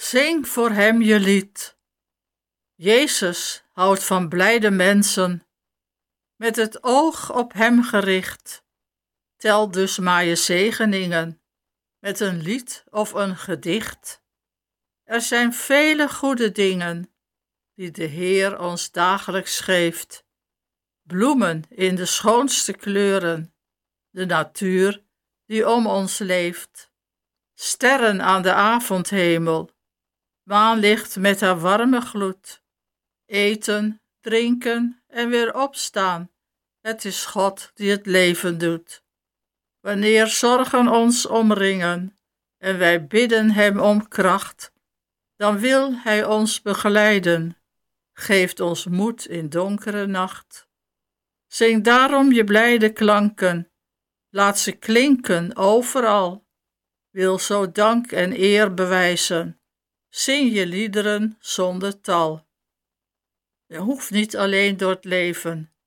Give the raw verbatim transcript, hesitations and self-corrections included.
Zing voor hem je lied. Jezus houdt van blijde mensen, met het oog op hem gericht. Tel dus maar je zegeningen, met een lied of een gedicht. Er zijn vele goede dingen, die de Heer ons dagelijks geeft. Bloemen in de schoonste kleuren, de natuur die om ons leeft. Sterren aan de avondhemel, maanlicht met haar warme gloed. Eten, drinken en weer opstaan, het is God die het leven doet. Wanneer zorgen ons omringen en wij bidden hem om kracht, dan wil hij ons begeleiden, geeft ons moed in donkere nacht. Zing daarom je blijde klanken, laat ze klinken overal. Wil zo dank en eer bewijzen, zing je liederen zonder tal. Je hoeft niet alleen door het leven,